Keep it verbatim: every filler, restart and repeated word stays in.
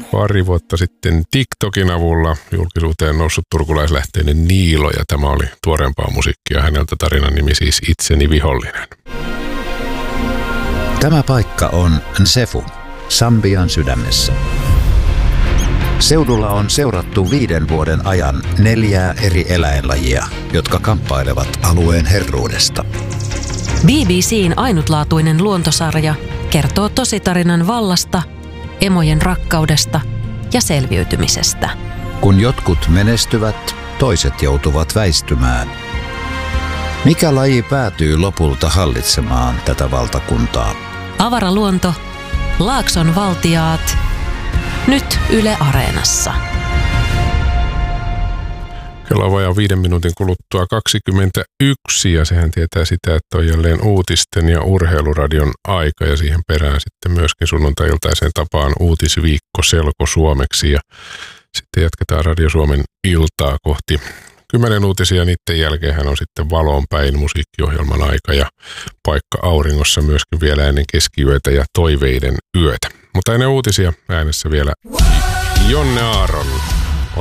Pari vuotta sitten TikTokin avulla julkisuuteen noussut turkulaislähteinen Niilo, ja tämä oli tuoreempaa musiikkia. Häneltä tarinan nimi siis Itseni vihollinen. Tämä paikka on Nsefu, Sambian sydämessä. Seudulla on seurattu viiden vuoden ajan neljää eri eläinlajia, jotka kamppailevat alueen herruudesta. B B C:n ainutlaatuinen luontosarja kertoo tositarinan vallasta, emojen rakkaudesta ja selviytymisestä. Kun jotkut menestyvät, toiset joutuvat väistymään. Mikä laji päätyy lopulta hallitsemaan tätä valtakuntaa? Avaraluonto, Laakson valtiaat, nyt Yle Areenassa. Kello on vajaa viiden minuutin kuluttua kaksikymmentäyksi, ja sehän tietää sitä, että on jälleen uutisten ja urheiluradion aika, ja siihen perään sitten myöskin sunnuntai-iltaiseen tapaan uutisviikko selkosuomeksi, ja sitten jatketaan Radio Suomen iltaa kohti kymmenen uutisia. Niiden jälkeen on sitten Valoon päin musiikkiohjelman aika ja Paikka auringossa myöskin vielä ennen keskiyötä ja Toiveiden yötä. Mutta ennen uutisia äänessä vielä Jonne Aaron.